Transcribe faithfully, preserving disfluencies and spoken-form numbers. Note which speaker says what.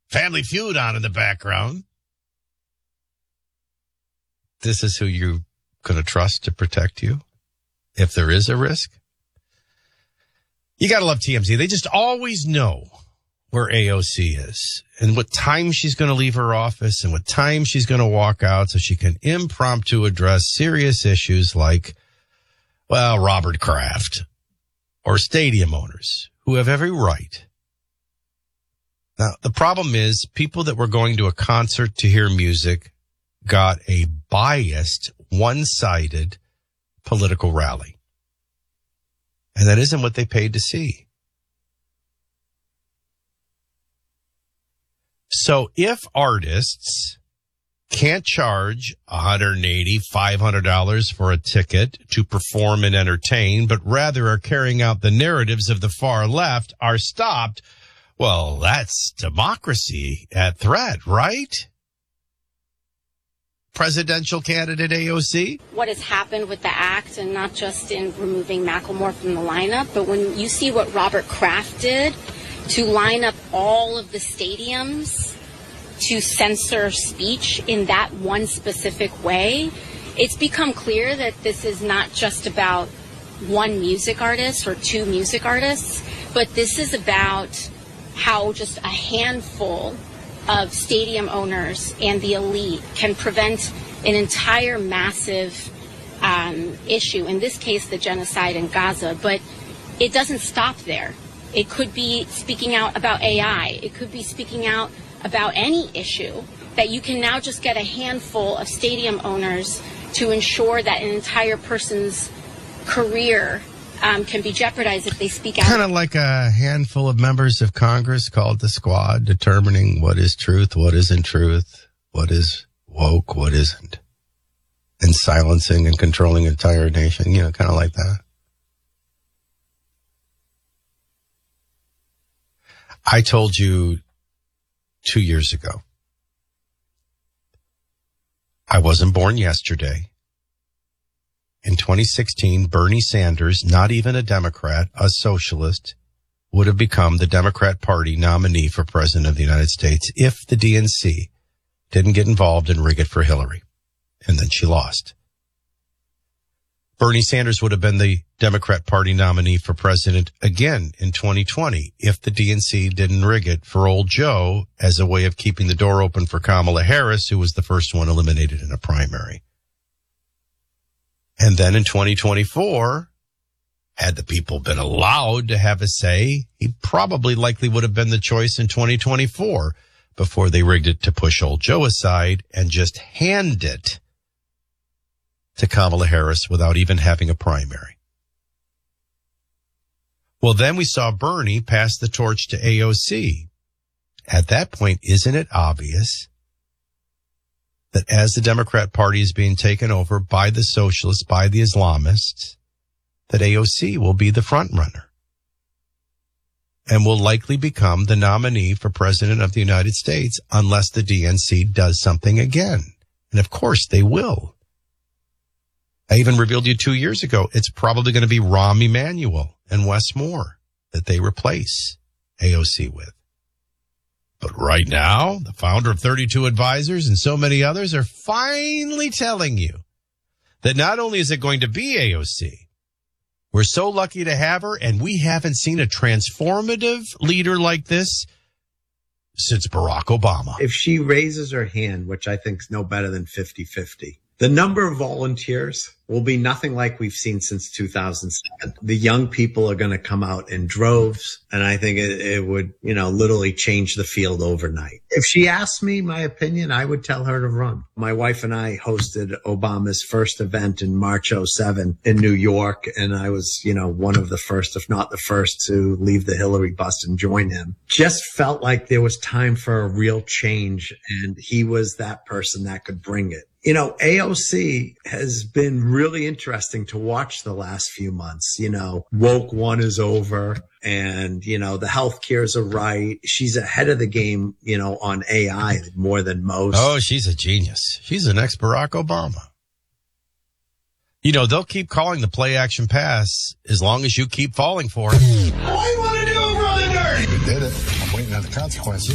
Speaker 1: Family Feud on in the background. This is who you're going to trust to protect you if there is a risk. You got to love T M Z. They just always know where A O C is and what time she's going to leave her office and what time she's going to walk out so she can impromptu address serious issues like, well, Robert Kraft or stadium owners who have every right. Now, the problem is people that were going to a concert to hear music got a biased, one-sided political rally. And that isn't what they paid to see. So if artists can't charge one hundred eighty dollars, five hundred dollars for a ticket to perform and entertain, but rather are carrying out the narratives of the far left, are stopped, well, that's democracy at threat, right? Presidential candidate A O C?
Speaker 2: What has happened with the act, and not just in removing Macklemore from the lineup, but when you see what Robert Kraft did to line up all of the stadiums to censor speech in that one specific way, it's become clear that this is not just about one music artist or two music artists, but this is about how just a handful of stadium owners and the elite can prevent an entire massive um, issue, in this case the genocide in Gaza. But it doesn't stop there. It could be speaking out about A I. It could be speaking out about any issue, that you can now just get a handful of stadium owners to ensure that an entire person's career um, can be jeopardized if they speak out.
Speaker 1: Kind of like a handful of members of Congress called the Squad, determining what is truth, what isn't truth, what is woke, what isn't, and silencing and controlling an entire nation, you know, kind of like that. I told you two years ago, I wasn't born yesterday. In twenty sixteen, Bernie Sanders, not even a Democrat, a socialist, would have become the Democrat Party nominee for president of the United States if the D N C didn't get involved and rig it for Hillary. And then she lost. Bernie Sanders would have been the Democrat Party nominee for president again in twenty twenty if the D N C didn't rig it for old Joe as a way of keeping the door open for Kamala Harris, who was the first one eliminated in a primary. And then in twenty twenty-four, had the people been allowed to have a say, he probably likely would have been the choice in twenty twenty-four before they rigged it to push old Joe aside and just hand it to Kamala Harris without even having a primary. Well, then we saw Bernie pass the torch to A O C. At that point, isn't it obvious that as the Democrat Party is being taken over by the socialists, by the Islamists, that A O C will be the front runner and will likely become the nominee for president of the United States unless the D N C does something again. And of course they will. I even revealed to you two years ago, it's probably going to be Rahm Emanuel and Wes Moore that they replace A O C with. But right now, the founder of thirty-two Advisors and so many others are finally telling you that not only is it going to be A O C, we're so lucky to have her, and we haven't seen a transformative leader like this since Barack Obama.
Speaker 3: If she raises her hand, which I think is no better than fifty-fifty, the number of volunteers will be nothing like we've seen since two thousand seven. The young people are going to come out in droves, and I think it, it would, you know, literally change the field overnight. If she asked me my opinion, I would tell her to run. My wife and I hosted Obama's first event in March oh seven in New York, and I was, you know, one of the first, if not the first, to leave the Hillary bus and join him. Just felt like there was time for a real change, and he was that person that could bring it. You know, A O C has been really interesting to watch the last few months. You know, woke one is over, and, you know, the healthcare's a right. She's ahead of the game, you know, on A I more than most.
Speaker 1: Oh, she's a genius. She's the next Barack Obama. You know, they'll keep calling the play action pass as long as you keep falling for it.
Speaker 4: All you want to do, brother nerd?
Speaker 5: We did it. I'm waiting on the consequences.